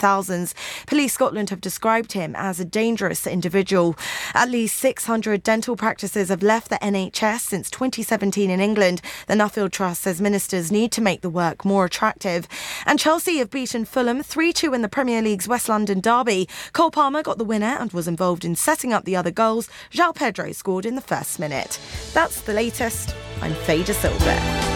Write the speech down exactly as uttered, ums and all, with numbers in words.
thousands. Police Scotland have described him as a dangerous individual. At least six hundred dental practices have left the N H S since twenty seventeen in England. The Nuffield Trust says ministers need to make the work more attractive. And Chelsea have beaten Fulham three two in the Premier League's West London derby. Cole Palmer got the winner and was involved in setting up the other goals. João Pedro scored in the first minute. That's the latest. I'm Faye De Silva.